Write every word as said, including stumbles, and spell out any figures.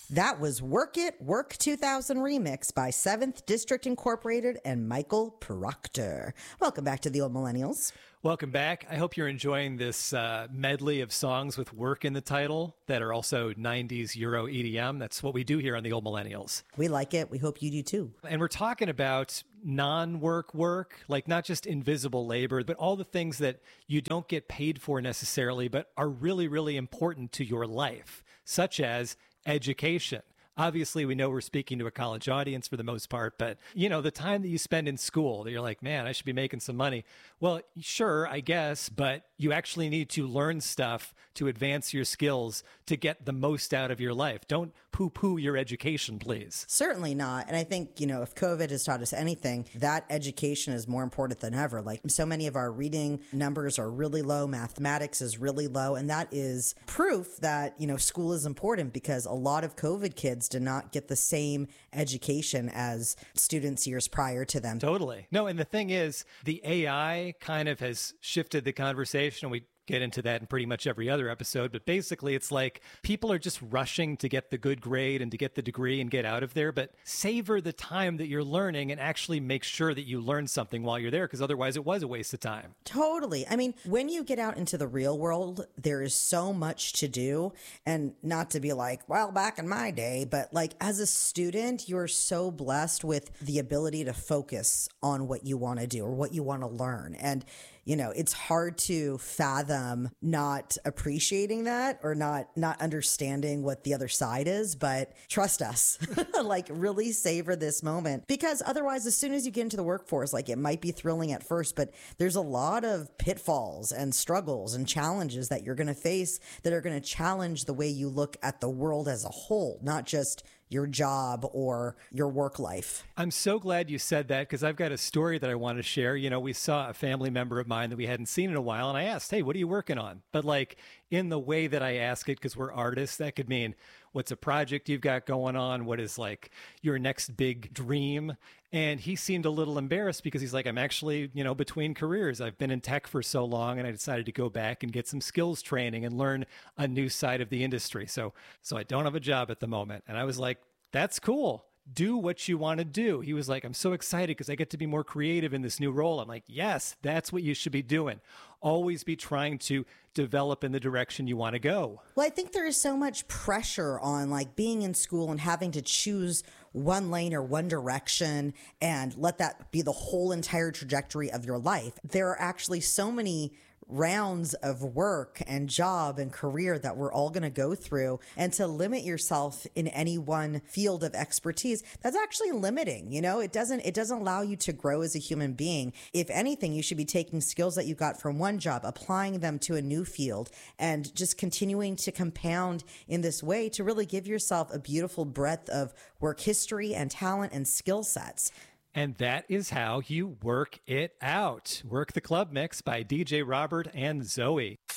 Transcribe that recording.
That was Work It, Work two thousand remix by seventh District Incorporated and Michael Proctor. Welcome back to the Old Millennials. Welcome back. I hope you're enjoying this uh, medley of songs with work in the title that are also nineties Euro E D M. That's what we do here on the Old Millennials. We like it. We hope you do too. And we're talking about non-work work, like not just invisible labor, but all the things that you don't get paid for necessarily, but are really, really important to your life, such as education. Obviously, we know we're speaking to a college audience for the most part, but, you know, the time that you spend in school, that you're like, man, I should be making some money. Well, sure, I guess, but you actually need to learn stuff to advance your skills to get the most out of your life. Don't poo-poo your education, please. Certainly not. And I think, you know, if COVID has taught us anything, that education is more important than ever. Like, so many of our reading numbers are really low, mathematics is really low, and that is proof that, you know, school is important because a lot of COVID kids did not get the same education as students years prior to them. Totally. No, and the thing is, the A I kind of has shifted the conversation, and we get into that in pretty much every other episode. But basically, it's like people are just rushing to get the good grade and to get the degree and get out of there. But savor the time that you're learning and actually make sure that you learn something while you're there, because otherwise it was a waste of time. Totally. I mean, when you get out into the real world, there is so much to do. And not to be like, well, back in my day, but like as a student, you're so blessed with the ability to focus on what you want to do or what you want to learn. And you know, it's hard to fathom not appreciating that or not, not understanding what the other side is, but trust us, like really savor this moment, because otherwise, as soon as you get into the workforce, like it might be thrilling at first, but there's a lot of pitfalls and struggles and challenges that you're going to face that are going to challenge the way you look at the world as a whole, not just your job or your work life. I'm so glad you said that, because I've got a story that I want to share. You know, we saw a family member of mine that we hadn't seen in a while, and I asked, hey, what are you working on? But like in the way that I ask it, because we're artists, that could mean what's a project you've got going on? What is like your next big dream? And he seemed a little embarrassed because he's like, I'm actually, you know, between careers. I've been in tech for so long, and I decided to go back and get some skills training and learn a new side of the industry. So, so I don't have a job at the moment. And I was like, that's cool. Do what you want to do. He was like, I'm so excited because I get to be more creative in this new role. I'm like, yes, that's what you should be doing. Always be trying to develop in the direction you want to go. Well, I think there is so much pressure on like being in school and having to choose one lane or one direction and let that be the whole entire trajectory of your life. There are actually so many rounds of work and job and career that we're all going to go through, and to limit yourself in any one field of expertise, that's actually limiting. You know, it doesn't, it doesn't allow you to grow as a human being. If anything, you should be taking skills that you got from one job, applying them to a new field, and just continuing to compound in this way to really give yourself a beautiful breadth of work history and talent and skill sets. And that is how you work it out. Work the Club Mix by D J Robert and Zoe.